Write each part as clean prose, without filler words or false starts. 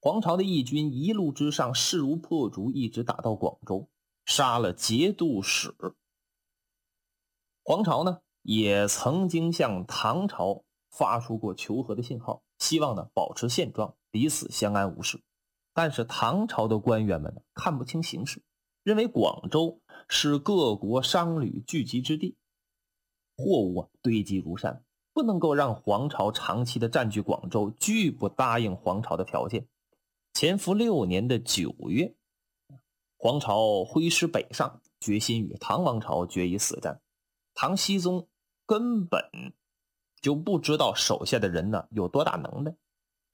黄巢的义军一路之上势如破竹，一直打到广州，杀了节度使。黄巢呢也曾经向唐朝发出过求和的信号，希望呢保持现状，彼此相安无事。但是唐朝的官员们呢看不清形势，认为广州是各国商旅聚集之地，货物堆积如山，不能够让黄巢长期的占据广州，拒不答应黄巢的条件。乾伏6年的9月，黄巢挥师北上，决心与唐王朝决一死战。唐僖宗根本就不知道手下的人呢有多大能耐。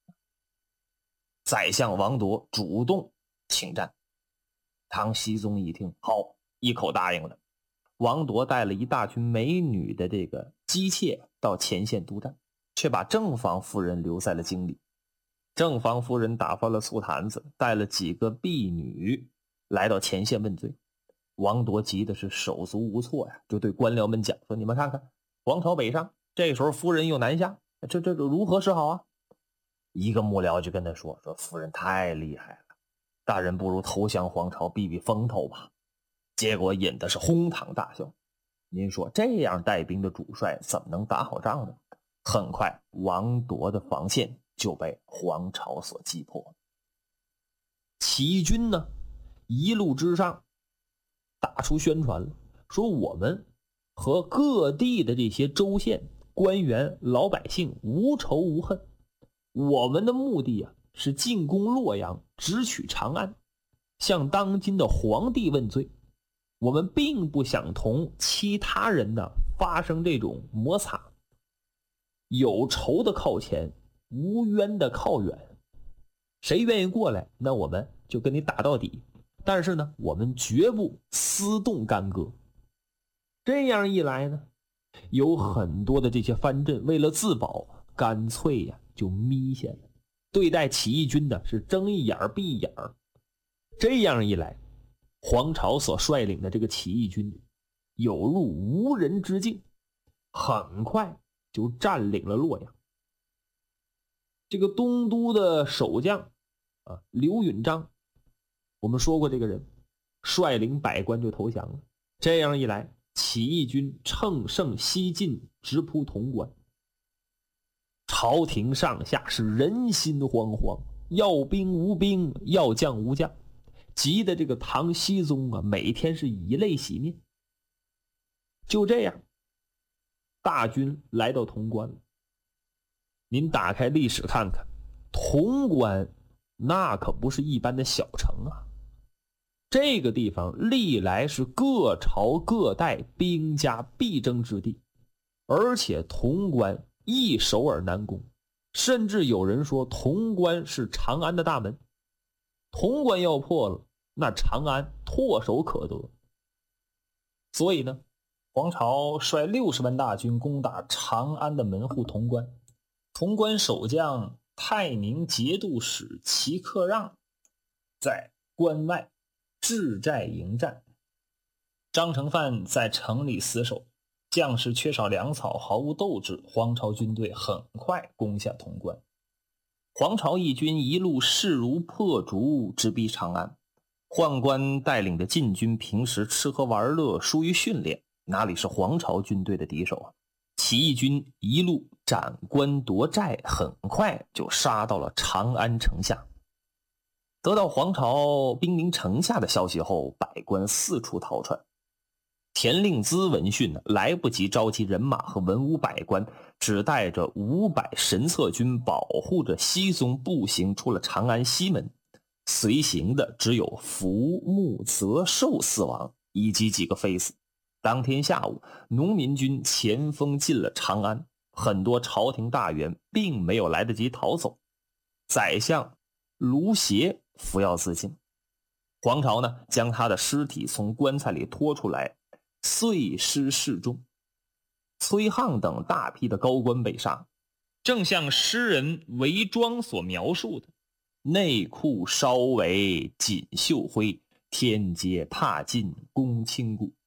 宰相王铎主动请战，唐僖宗一听，好，一口答应了。王铎带了一大群美女的这个姬妾到前线督战，却把正房夫人留在了京里。正房夫人打发了醋坛子，带了几个婢女来到前线问罪。王铎急的是手足无措呀，就对官僚们讲说：“你们看看，黄巢北上，这时候夫人又南下，这如何是好啊？”一个幕僚就跟他说：“夫人太厉害了，大人不如投降黄巢，避避风头吧。”结果引的是哄堂大笑。您说这样带兵的主帅怎么能打好仗呢？很快，王铎的防线就被黄巢所击破。起义军呢，一路之上打出宣传了，说我们和各地的这些州县官员老百姓无仇无恨，我们的目的是进攻洛阳，直取长安，向当今的皇帝问罪。我们并不想同其他人呢发生这种摩擦，有仇的靠前，无冤的靠远。谁愿意过来，那我们就跟你打到底。但是呢，我们绝不私动干戈。这样一来呢，有很多的这些藩镇为了自保，干脆就眯下了，对待起义军的是睁一眼闭一眼。这样一来，黄巢所率领的这个起义军有入无人之境，很快就占领了洛阳。这个东都的守将刘允章，我们说过这个人率领百官就投降了。这样一来，起义军乘胜西进，直扑潼关。朝廷上下是人心惶惶，要兵无兵，要将无将，急得这个唐僖宗每天是以泪洗面。就这样，大军来到潼关了。您打开历史看看，潼关那可不是一般的小城啊，这个地方历来是各朝各代兵家必争之地，而且潼关易守而难攻，甚至有人说潼关是长安的大门。潼关要破了，那长安唾手可得。所以呢，黄巢率60万大军攻打长安的门户潼关。潼关守将泰宁节度使齐克让在关外置寨迎战，张承范在城里死守，将士缺少粮草，毫无斗志，黄巢军队很快攻下潼关。黄巢义军一路势如破竹，直逼长安。宦官带领的禁军平时吃喝玩乐，疏于训练，哪里是黄巢军队的敌手啊？起义军一路斩关夺寨，很快就杀到了长安城下。得到黄巢兵临城下的消息后，百官四处逃窜。田令孜闻讯来不及召集人马和文武百官，只带着500神策军保护着僖宗步行出了长安西门，随行的只有福、穆、泽、寿4王以及几个妃子。当天下午，农民军前锋进了长安，很多朝廷大员并没有来得及逃走。宰相卢协服药自尽。黄巢呢，将他的尸体从棺材里拖出来，碎尸示众。崔沆等大批的高官被杀，正像诗人韦庄所描述的：内裤稍为锦绣灰，天阶踏尽宫倾故。